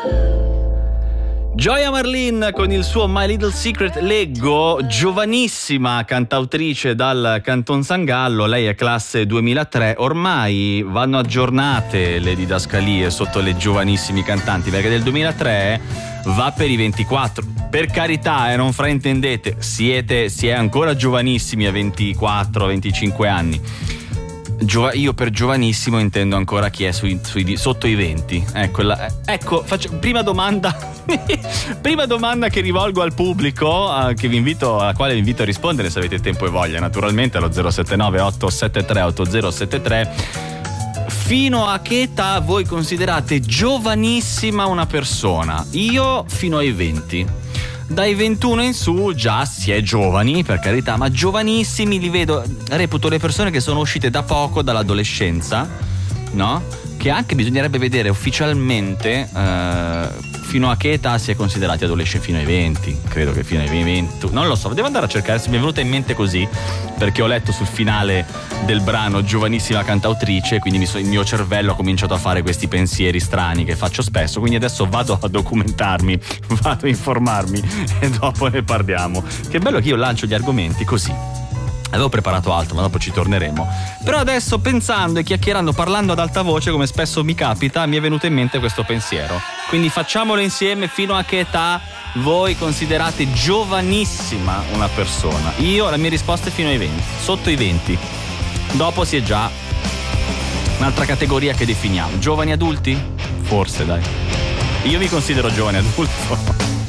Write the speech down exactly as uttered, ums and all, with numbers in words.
Gioia Marlin con il suo My Little Secret. Leggo, giovanissima cantautrice dal Canton San Gallo, lei è classe duemilatré, ormai vanno aggiornate le didascalie sotto le giovanissimi cantanti, perché del duemilatré va per i ventiquattro. Per carità, e eh, non fraintendete, siete, si è ancora giovanissimi a ventiquattro venticinque anni. Giova- io per giovanissimo intendo ancora chi è sui, sui, sotto i venti. Ecco, la, ecco faccio, prima domanda prima domanda che rivolgo al pubblico, uh, che vi invito, alla quale vi invito a rispondere se avete tempo e voglia, naturalmente allo zero sette nove otto sette tre otto zero sette tre. Fino a che età voi considerate giovanissima una persona? Io fino ai venti. Dai ventuno in su già si è giovani, per carità, ma giovanissimi li vedo, reputo le persone che sono uscite da poco dall'adolescenza, no? Che anche bisognerebbe vedere ufficialmente eh, fino a che età si è considerati adolescenti. Fino ai venti, credo che fino ai venti, non lo so, devo andare a cercare, se mi è venuta in mente così perché ho letto sul finale del brano giovanissima cantautrice, quindi mi so, il mio cervello ha cominciato a fare questi pensieri strani che faccio spesso, quindi adesso vado a documentarmi, vado a informarmi e dopo ne parliamo. Che bello che io lancio gli argomenti così. Avevo preparato altro, ma dopo ci torneremo. Però adesso, pensando e chiacchierando, parlando ad alta voce, come spesso mi capita, mi è venuto in mente questo pensiero. Quindi facciamolo insieme. Fino a che età voi considerate giovanissima una persona? Io, la mia risposta è fino ai venti. Sotto i venti. Dopo si è già un'altra categoria che definiamo. Giovani adulti? Forse, dai. Io mi considero giovane adulto.